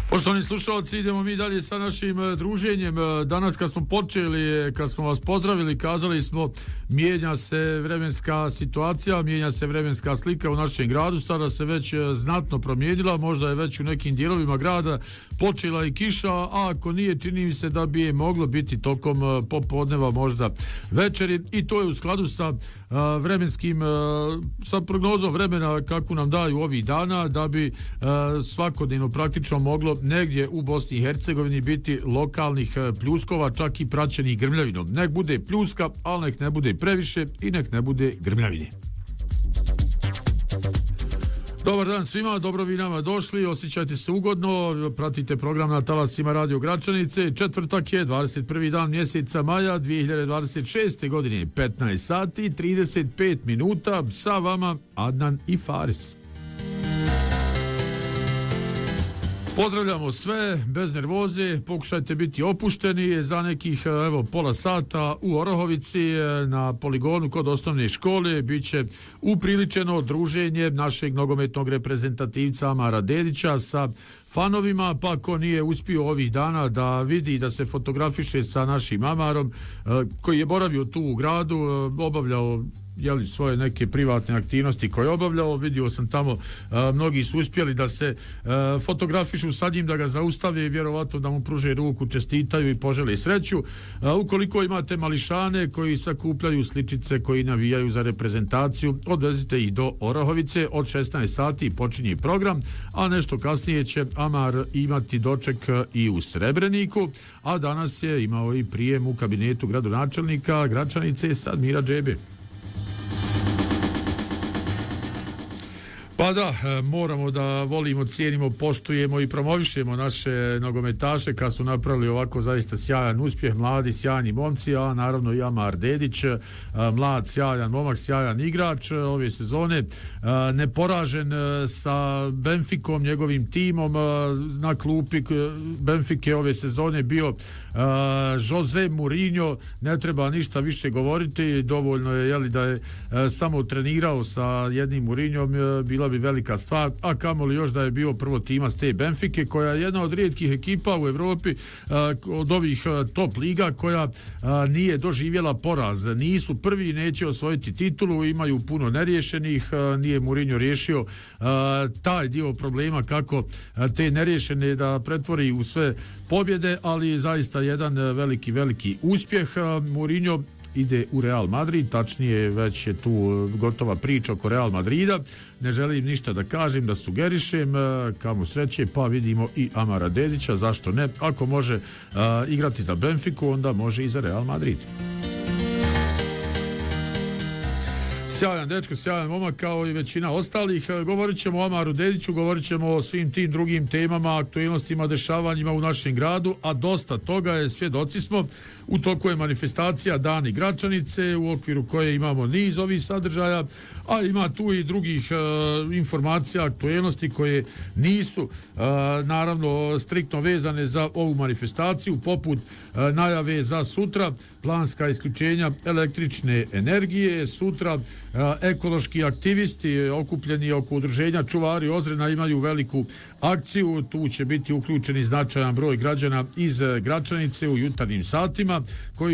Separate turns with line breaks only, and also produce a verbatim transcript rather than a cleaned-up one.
Poštovani slušalci, idemo mi dalje sa našim druženjem. Danas kad smo počeli, kad smo vas pozdravili, kazali smo mijenja se vremenska situacija, mijenja se vremenska slika u našem gradu, sada se već znatno promijenila, možda je već u nekim dijelovima grada počela i kiša, a ako nije, čini mi se da bi je moglo biti tokom popodneva, možda večeri, i to je u skladu sa vremenskim, sa prognozom vremena kako nam daju ovih dana, da bi svakodnevno praktično moglo negdje u Bosni i Hercegovini biti lokalnih pljuskova, čak i praćenih grmljavinom. Nek bude pljuska, ali nek ne bude previše i nek ne bude grmljavine. Dobar dan svima, dobro vi nama došli, osjećajte se ugodno, pratite program na talasima Radio Gračanice. Četvrtak je dvadeset prvi dan mjeseca maja dvije hiljade dvadeset šeste. godine, petnaest sati i trideset pet minuta, sa vama Adnan i Faris. Pozdravljamo sve, bez nervoze, pokušajte biti opušteni. Za nekih evo, pola sata u Orahovici na poligonu kod osnovne škole bit će upriličeno druženje našeg nogometnog reprezentativca Amara Dedića sa fanovima, pa ko nije uspio ovih dana da vidi, da se fotografiše sa našim Amarom, koji je boravio tu u gradu, obavljao jeli, svoje neke privatne aktivnosti koje je obavljao, vidio sam tamo, a, mnogi su uspjeli da se a, fotografišu sa njim, da ga zaustave i vjerovatno da mu pruže ruku, čestitaju i požele sreću. A, ukoliko imate mališane koji sakupljaju sličice, koji navijaju za reprezentaciju, odvezite ih do Orahovice, od šesnaest sati počinje program, a nešto kasnije će Amar imati doček i u Srebreniku, a danas je imao i prijem u kabinetu gradonačelnika Gračanice Sadmira Džebe. Pa da, moramo da volimo, cijenimo, poštujemo i promovišemo naše nogometaše kad su napravili ovako zaista sjajan uspjeh, mladi, sjajni momci, a naravno i Amar Dedić, mlad, sjajan momak, sjajan igrač ove sezone, neporažen sa Benficom, njegovim timom, na klupi Benfike ove sezone bio Jose Mourinho, ne treba ništa više govoriti, dovoljno je jeli, da je samo trenirao sa jednim Mourinhom, bila bi velika stvar, a kamoli još da je bio prvo tima s te Benfike, koja je jedna od rijetkih ekipa u Evropi od ovih top liga koja nije doživjela poraz. Nisu prvi, neće osvojiti titulu, imaju puno neriješenih, nije Mourinho riješio taj dio problema kako te neriješene da pretvori u sve pobjede, ali zaista jedan veliki, veliki uspjeh. Mourinho ide u Real Madrid, tačnije već je tu gotova priča oko Real Madrida. Ne želim ništa da kažem, da sugerišem, kamo sreće, pa vidimo i Amara Dedića, zašto ne? Ako može uh, igrati za Benfiku, onda može i za Real Madrid. Sjajan dečko, sjajan momak kao i većina ostalih. Govorit ćemo o Amaru Dediću, govorit ćemo o svim tim drugim temama, aktualnostima, dešavanjima u našem gradu, a dosta toga je, svjedoci smo. U toku je manifestacija Dani Gračanice, u okviru koje imamo niz ovih sadržaja, a ima tu i drugih uh, informacija, aktualnosti koje nisu uh, naravno striktno vezane za ovu manifestaciju, poput uh, najave za sutra, planska isključenja električne energije, sutra uh, ekološki aktivisti okupljeni oko udruženja Čuvari Ozrena imaju veliku akciju, tu će biti uključeni značajan broj građana iz Gračanice u jutarnjim satima, koji